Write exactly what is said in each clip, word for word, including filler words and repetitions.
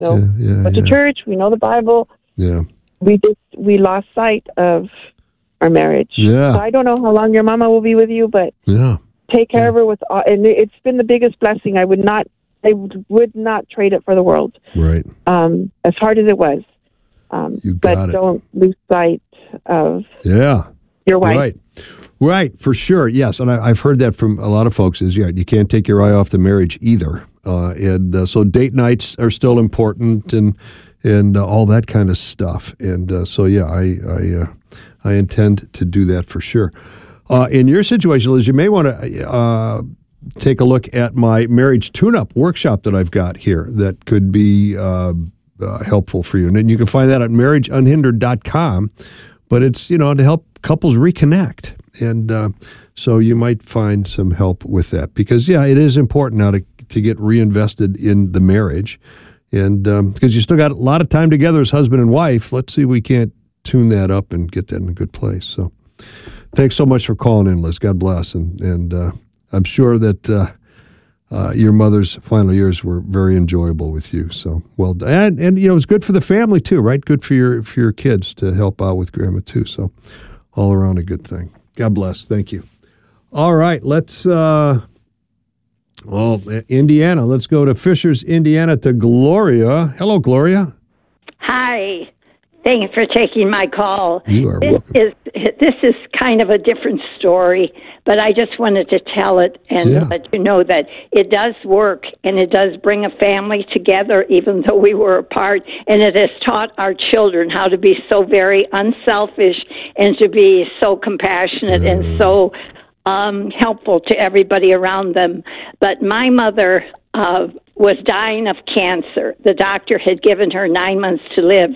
know, yeah, yeah, go to yeah. church. We know the Bible. Yeah. We just we lost sight of our marriage. Yeah. So I don't know how long your mama will be with you, but Yeah. take care Yeah. of her with, all, and it's been the biggest blessing. I would not, I would not trade it for the world. Right. Um, as hard as it was. Um, You but got it. don't lose sight of Yeah. your wife. Right. Right, for sure. Yes, and I, I've heard that from a lot of folks. Is yeah, you can't take your eye off the marriage either, uh, and uh, so date nights are still important, and and uh, all that kind of stuff. And uh, so yeah, I I, uh, I intend to do that for sure. Uh, in your situation, Liz, you may want to uh, take a look at my marriage tune-up workshop that I've got here that could be uh, uh, helpful for you, and then you can find that at marriage unhindered dot com. But it's, you know, to help couples reconnect. And uh, so you might find some help with that because, yeah, it is important now to, to get reinvested in the marriage. And um, because you still got a lot of time together as husband and wife, let's see if we can't tune that up and get that in a good place. So thanks so much for calling in, Liz. God bless. And, and uh, I'm sure that uh, uh, your mother's final years were very enjoyable with you. So well done. And, and, you know, it's good for the family too, right? Good for your, for your kids to help out with grandma too. So all around a good thing. God bless. Thank you. All right. Let's, uh, well, Indiana. Let's go to Fishers, Indiana to Gloria. Hello, Gloria. Hi. Thanks for taking my call. You are this welcome. Is, this is kind of a different story, but I just wanted to tell it and Yeah. let you know that it does work and it does bring a family together even though we were apart, and it has taught our children how to be so very unselfish and to be so compassionate Mm. and so um, helpful to everybody around them. But my mother uh, was dying of cancer. The doctor had given her nine months to live.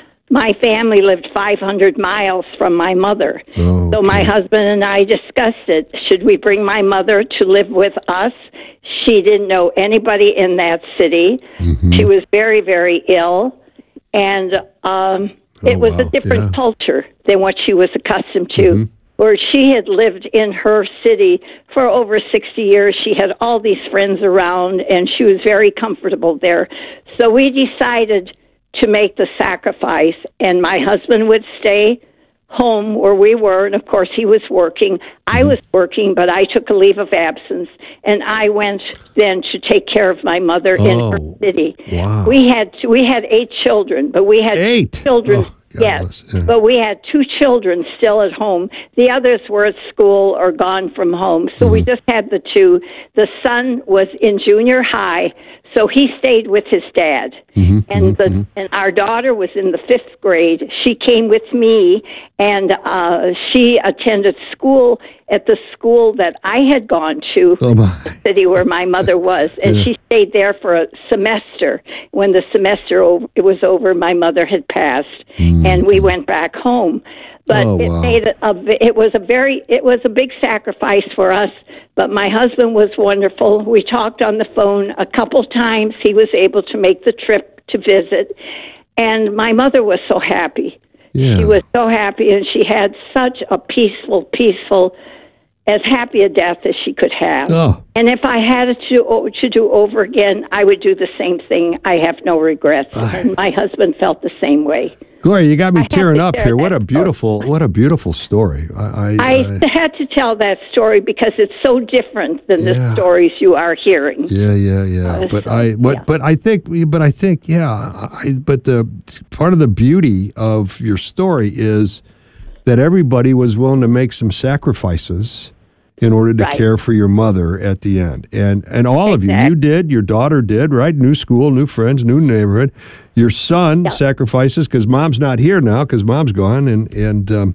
My family lived five hundred miles from my mother. Oh, So my okay. husband and I discussed it. Should we bring my mother to live with us? She didn't know anybody in that city. Mhm. She was very, very ill. And um, it Oh, was a wow. different Yeah. culture than what she was accustomed to. Mhm. Where she had lived in her city for over sixty years. She had all these friends around, and she was very comfortable there. So we decided to make the sacrifice, and my husband would stay home where we were, and of course he was working. I was working, but I took a leave of absence, and I went then to take care of my mother in her Oh, city. wow. We had we had eight children, but we had Eight? children. Oh, God yes, bless. Yeah. but we had two children still at home. The others were at school or gone from home, so we Mm-hmm. just had the two. The son was in junior high, so he stayed with his dad. Mhm, And the mhm, and our daughter was in the fifth grade. She came with me, and uh, she attended school at the school that I had gone to, Oh, my. the city where my mother was, and Yeah. she stayed there for a semester. When the semester over, it was over, my mother had passed, and we went back home. But Oh, it wow. made a, a it was a very it was a big sacrifice for us. But my husband was wonderful. We talked on the phone a couple times. He was able to make the trip to visit, and my mother was so happy. Yeah. She was so happy, and she had such a peaceful, peaceful, as happy a death as she could have. Oh. And if I had it to to do over again, I would do the same thing. I have no regrets, and my husband felt the same way. Gloria, you got me I have tearing to up share here. What that a beautiful, what a beautiful story. I, I, I I- had to tell that story because it's so different than Yeah. the stories you are hearing. yeah, yeah, yeah. Uh, but so, I, but, yeah. but I think, but I think, yeah. I, but the part of the beauty of your story is that everybody was willing to make some sacrifices in order to Right. care for your mother at the end. And and all of you, you Exact- did, your daughter did, right? New school, new friends, new neighborhood. Your son Yeah. sacrifices because mom's not here now because mom's gone, and and um,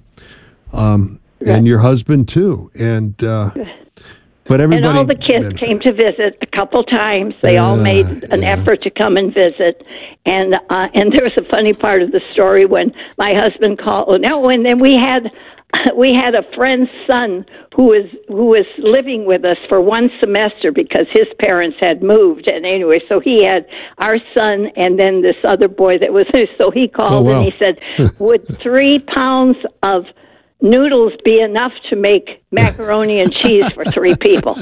um, Right. and your husband too. And uh, but And everybody all the kids benefited. came to visit a couple times. They all Yeah, made an yeah. effort to come and visit. And uh, and there was a funny part of the story when my husband called. No, and then we had we had a friend's son who was who was living with us for one semester because his parents had moved. And anyway, so he had our son and then this other boy that was. So he called Oh, wow. and he said, "Would three pounds of noodles be enough to make macaroni and cheese for three people.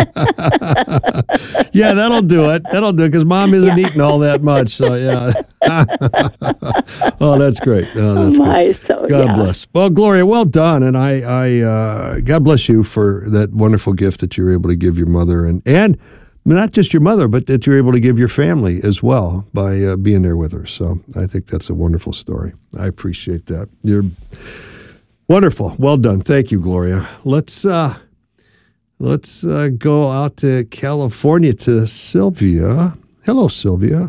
Yeah, that'll do it. That'll do it because Mom isn't Yeah. eating all that much. So yeah. Oh, that's great. Oh, that's Oh, my, good. so, God yeah. bless. Well, Gloria, well done, and I, I, uh, God bless you for that wonderful gift that you were able to give your mother, and and not just your mother, but that you're able to give your family as well by uh, being there with her. So I think that's a wonderful story. I appreciate that. You're wonderful. Well done. Thank you, Gloria. Let's uh, let's uh, go out to California to Sylvia. Hello, Sylvia.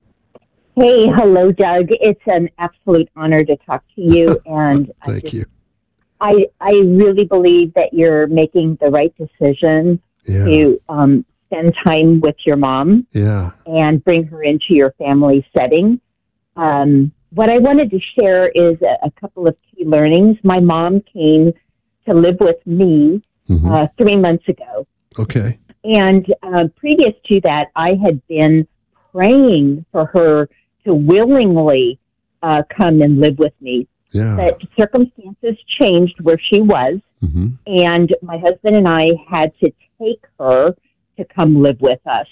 Hey, hello, Doug. It's an absolute honor to talk to you, and I Thank just, you. I I really believe that you're making the right decision Yeah. to um, spend time with your mom Yeah. and bring her into your family setting. Um, what I wanted to share is a, a couple of key learnings. My mom came to live with me Mhm. uh, three months ago, Okay. and uh, previous to that, I had been praying for her to willingly uh, come and live with me. Yeah. But circumstances changed where she was, Mm-hmm. and my husband and I had to take her to come live with us.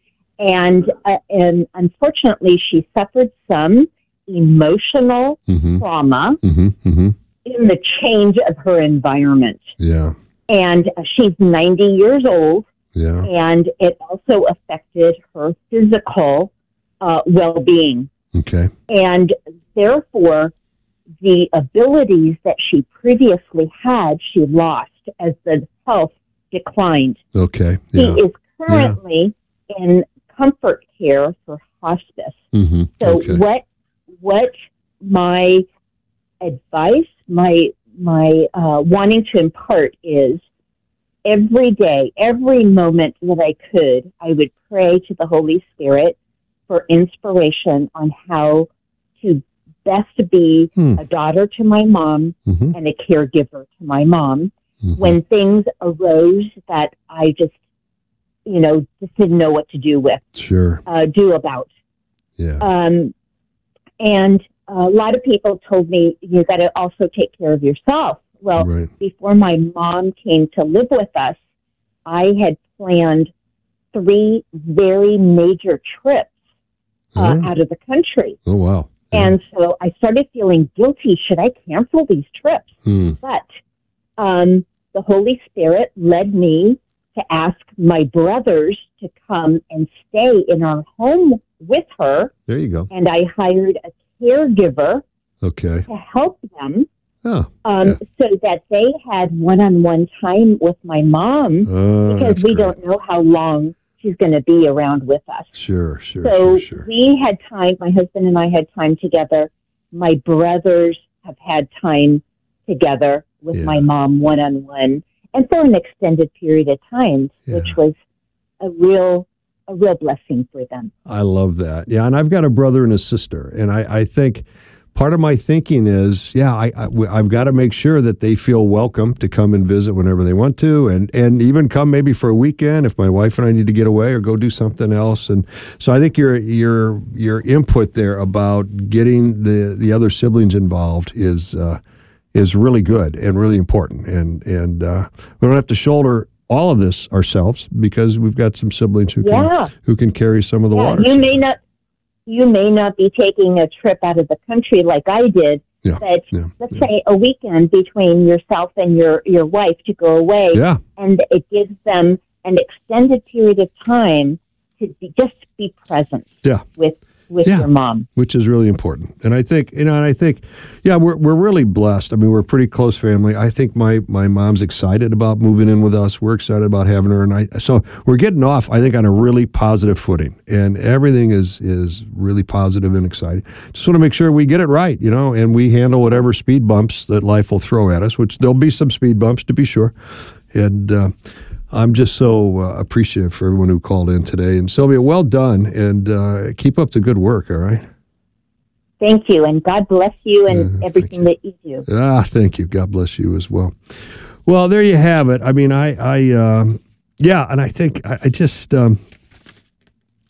And uh, and unfortunately, she suffered some emotional Mm-hmm. trauma Mm-hmm. Mm-hmm. in the change of her environment. Yeah. And uh, she's ninety years old, Yeah. and it also affected her physical uh, well-being. Okay. And therefore, the abilities that she previously had, she lost as the health declined. Okay. She Yeah. is currently in comfort care for hospice. Mm-hmm. So Okay. what what my advice, my my uh, wanting to impart is every day, every moment that I could, I would pray to the Holy Spirit for inspiration on how to best be Hmm. a daughter to my mom Mm-hmm. and a caregiver to my mom Mm-hmm. when things arose that I just, you know, just didn't know what to do with, Sure. uh, do about. Yeah. Um, and a lot of people told me, you got to also take care of yourself. Well, Right. before my mom came to live with us, I had planned three very major trips uh, Oh. out of the country. Oh, wow. Yeah. And so I started feeling guilty. Should I cancel these trips? Hmm. But um, the Holy Spirit led me to ask my brothers to come and stay in our home with her. There you go. And I hired a caregiver Okay. to help them Oh. um, Yeah. so that they had one-on-one time with my mom Oh, because that's we great. don't know how long she's going to be around with us. Sure. Sure. So sure. Sure. we had time, my husband and I had time together. My brothers have had time together with Yeah. my mom one-on-one and for an extended period of time, Yeah. which was a real, a real blessing for them. I love that. Yeah, and I've got a brother and a sister, and I, I think part of my thinking is, yeah, I, I, I've got to make sure that they feel welcome to come and visit whenever they want to, and, and even come maybe for a weekend if my wife and I need to get away or go do something else. And so I think your your your input there about getting the, the other siblings involved is uh, is really good and really important. And and uh, we don't have to shoulder all of this ourselves because we've got some siblings who Yeah. can who can carry some of the Yeah, water. you may not, you may not be taking a trip out of the country like I did, Yeah, but yeah, let's yeah. say a weekend between yourself and your, your wife to go away, Yeah, and it gives them an extended period of time to be, just be present Yeah. with with Yeah. your mom. which is really important. And I think, you know, and I think, yeah, we're we're really blessed. I mean, we're a pretty close family. I think my my mom's excited about moving in with us. We're excited about having her, and I so we're getting off, I think, on a really positive footing, and everything is is really positive and exciting. Just want to make sure we get it right, you know, and we handle whatever speed bumps that life will throw at us, which there'll be some speed bumps to be sure. And uh, I'm just so uh, appreciative for everyone who called in today. And Sylvia, well done, and uh, keep up the good work, all right? Thank you, and God bless you and Yeah, thank everything that you do. Ah, thank you. God bless you as well. Well, there you have it. I mean, I, I, um, yeah, and I think I, I just, um,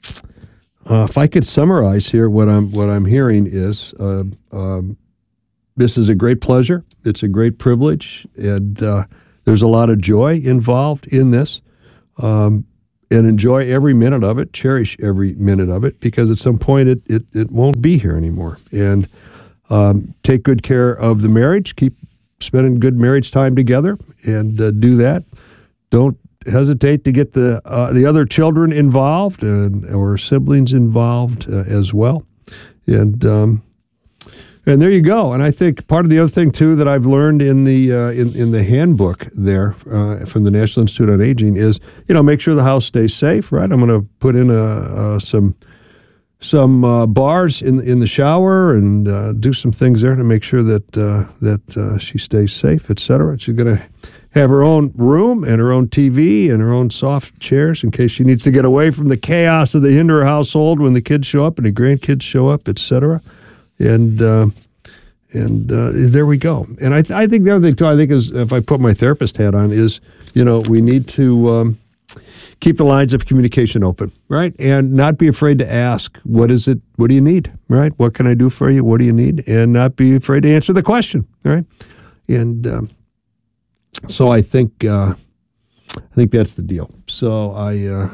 uh, if I could summarize here, what I'm, what I'm hearing is, uh, um, this is a great pleasure. It's a great privilege, and uh, there's a lot of joy involved in this. Um, and enjoy every minute of it, cherish every minute of it, because at some point it, it, it won't be here anymore. And um, take good care of the marriage, keep spending good marriage time together, and uh, do that. Don't hesitate to get the uh, the other children involved and or siblings involved uh, as well. And um, and there you go. And I think part of the other thing too that I've learned in the uh, in in the handbook there uh, from the National Institute on Aging is, you know, make sure the house stays safe. Right. I'm going to put in a, uh, some some uh, bars in in the shower and uh, do some things there to make sure that uh, that uh, she stays safe, et cetera. She's going to have her own room and her own T V and her own soft chairs in case she needs to get away from the chaos of the Hinder household when the kids show up and the grandkids show up, et cetera. And uh, and uh, there we go. And I th- I think the other thing too, I think is, if I put my therapist hat on, is, you know, we need to um, keep the lines of communication open, right? And not be afraid to ask, what is it? What do you need? Right? What can I do for you? What do you need? And not be afraid to answer the question, right? And um, so I think uh, I think that's the deal. So I. Uh,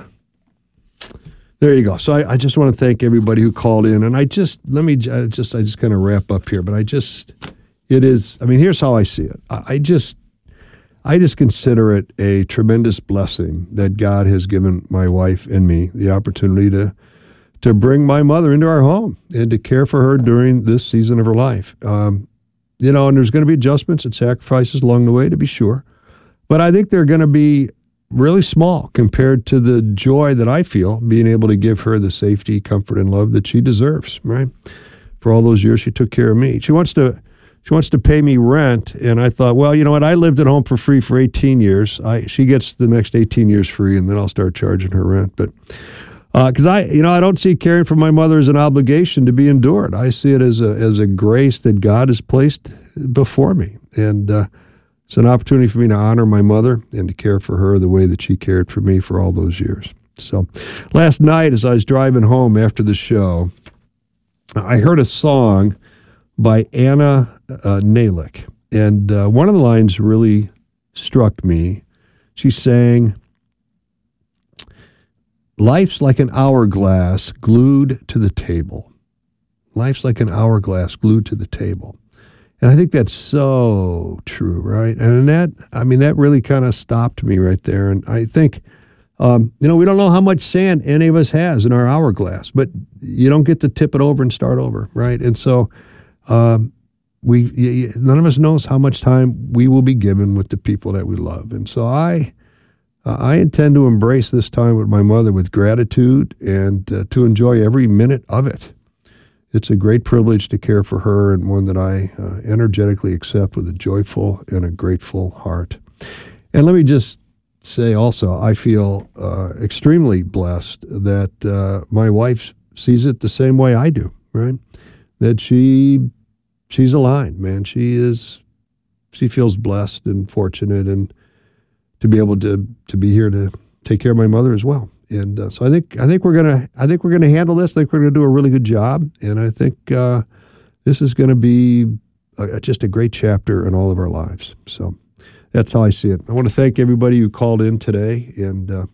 There you go. So I, I just want to thank everybody who called in, and I just let me I just I just kind of wrap up here. But I just it is. I mean, here's how I see it. I, I just I just consider it a tremendous blessing that God has given my wife and me the opportunity to to bring my mother into our home and to care for her during this season of her life. Um, you know, and there's going to be adjustments and sacrifices along the way, to be sure, but I think they're going to be really small compared to the joy that I feel being able to give her the safety, comfort, and love that she deserves, right? For all those years she took care of me. She wants to she wants to pay me rent, and I thought, well, you know what? I lived at home for free for eighteen years. I she gets the next eighteen years free, and then I'll start charging her rent. But because uh, I, you know, I don't see caring for my mother as an obligation to be endured. I see it as a as a grace that God has placed before me, and uh, it's an opportunity for me to honor my mother and to care for her the way that she cared for me for all those years. So last night, as I was driving home after the show, I heard a song by Anna uh, Nalick, and uh, one of the lines really struck me. She sang, "Life's like an hourglass glued to the table. Life's like an hourglass glued to the table." And I think that's so true, right? And that, I mean, that really kind of stopped me right there. And I think, um, you know, we don't know how much sand any of us has in our hourglass, but you don't get to tip it over and start over, right? And so um, we, y- none of us knows how much time we will be given with the people that we love. And so I, uh, I intend to embrace this time with my mother with gratitude and uh, to enjoy every minute of it. It's a great privilege to care for her, and one that I uh, energetically accept with a joyful and a grateful heart. And let me just say also, I feel uh, extremely blessed that uh, my wife sees it the same way I do, right? That she she's aligned, man. She is, she feels blessed and fortunate, and to be able to to be here to take care of my mother as well. And uh, so I think I think we're gonna I think we're gonna handle this. I think we're gonna do a really good job, and I think uh, this is going to be a, just a great chapter in all of our lives. So that's how I see it. I want to thank everybody who called in today and uh,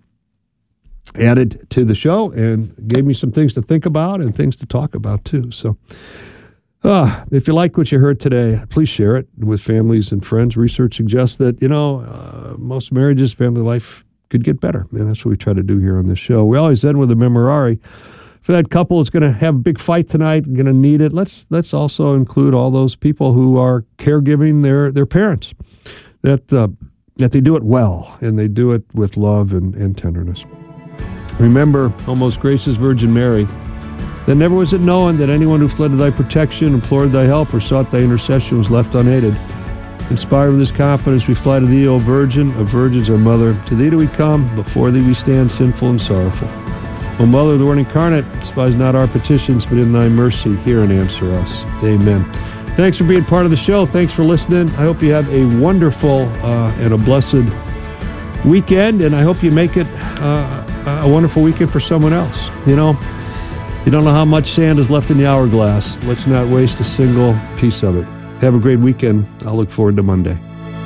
added to the show and gave me some things to think about and things to talk about too. So uh, if you like what you heard today, please share it with families and friends. Research suggests that, you know, uh, most marriages, family life could get better, and that's what we try to do here on this show. We always end with a memorare. For that couple that's going to have a big fight tonight, going to need it, let's let's also include all those people who are caregiving their, their parents, that uh, that they do it well, and they do it with love and, and tenderness. Remember, O most gracious Virgin Mary, that never was it known that anyone who fled to thy protection, implored thy help, or sought thy intercession was left unaided. Inspired with this confidence, we fly to thee, O Virgin of Virgins, our Mother. To thee do we come, before thee we stand sinful and sorrowful. O Mother of the Word incarnate, despise not our petitions, but in thy mercy hear and answer us. Amen. Thanks for being part of the show. Thanks for listening. I hope you have a wonderful uh, and a blessed weekend, and I hope you make it uh, a wonderful weekend for someone else. You know, you don't know how much sand is left in the hourglass. Let's not waste a single piece of it. have a great weekend. I'll look forward to Monday.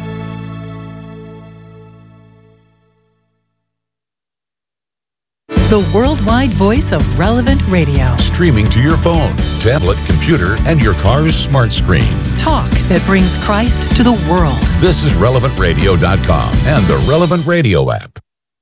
The worldwide voice of Relevant Radio. Streaming to your phone, tablet, computer, and your car's smart screen. Talk that brings Christ to the world. This is relevant radio dot com and the Relevant Radio app.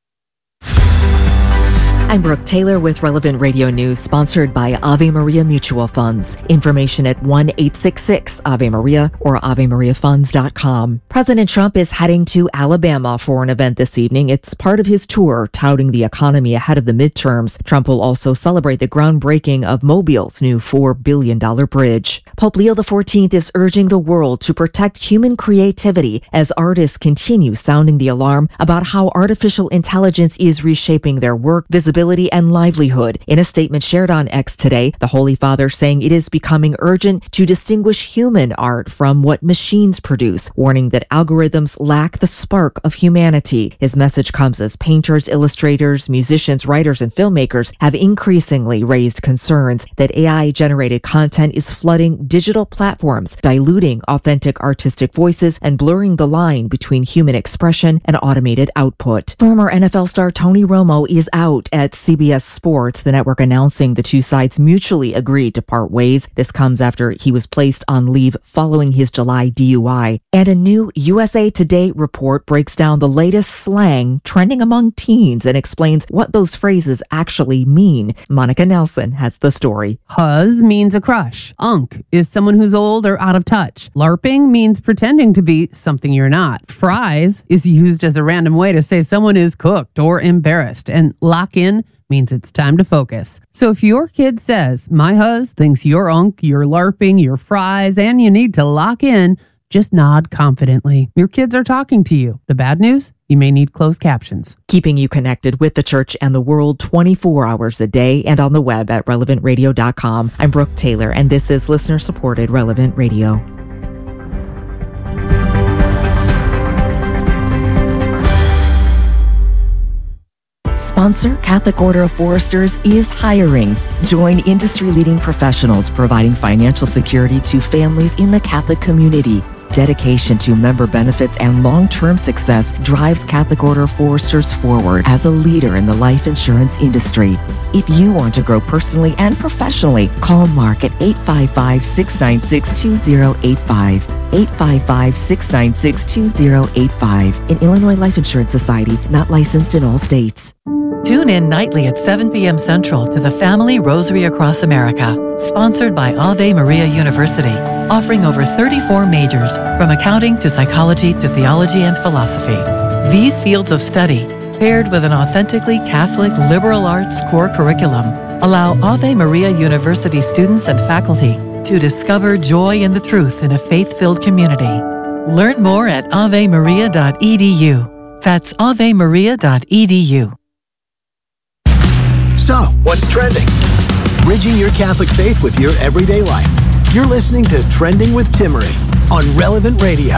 I'm Brooke Taylor with Relevant Radio News, sponsored by Ave Maria Mutual Funds. Information at one eight six six Ave Maria or ave maria funds dot com. President Trump is heading to Alabama for an event this evening. It's part of his tour touting the economy ahead of the midterms. Trump will also celebrate the groundbreaking of Mobile's new four billion dollars bridge. Pope Leo the fourteenth is urging the world to protect human creativity as artists continue sounding the alarm about how artificial intelligence is reshaping their work, visibility, and livelihood. In a statement shared on X today, the Holy Father saying it is becoming urgent to distinguish human art from what machines produce, warning that algorithms lack the spark of humanity. His message comes as painters, illustrators, musicians, writers, and filmmakers have increasingly raised concerns that A I-generated content is flooding digital platforms, diluting authentic artistic voices, and blurring the line between human expression and automated output. Former N F L star Tony Romo is out at C B S Sports, the network announcing the two sides mutually agreed to part ways. This comes after he was placed on leave following his July D U I. And a new U S A Today report breaks down the latest slang trending among teens and explains what those phrases actually mean. Monica Nelson has the story. Huzz means a crush. Unk is someone who's old or out of touch. LARPing means pretending to be something you're not. Fries is used as a random way to say someone is cooked or embarrassed. And lock in means it's time to focus. So if your kid says, my huzz thinks you're unk, you're LARPing, you're fries, and you need to lock in, just nod confidently. Your kids are talking to you. The bad news? You may need closed captions. Keeping you connected with the church and the world twenty-four hours a day and on the web at relevant radio dot com. I'm Brooke Taylor, and this is listener-supported Relevant Radio. Sponsor Catholic Order of Foresters is hiring. Join industry-leading professionals providing financial security to families in the Catholic community. Dedication to member benefits and long-term success drives Catholic Order of Foresters forward as a leader in the life insurance industry. If you want to grow personally and professionally, call Mark at eight five five, six nine six, two zero eight five. eight five five, six nine six, two zero eight five. An Illinois Life Insurance Society, not licensed in all states. Tune in nightly at seven p.m. Central to the Family Rosary Across America, sponsored by Ave Maria University, offering over thirty-four majors, from accounting to psychology to theology and philosophy. These fields of study, paired with an authentically Catholic liberal arts core curriculum, allow Ave Maria University students and faculty to discover joy in the truth in a faith-filled community. Learn more at ave maria dot e d u. That's ave maria dot e d u. So, what's trending? Bridging your Catholic faith with your everyday life. You're listening to Trending with Timmerie on Relevant Radio.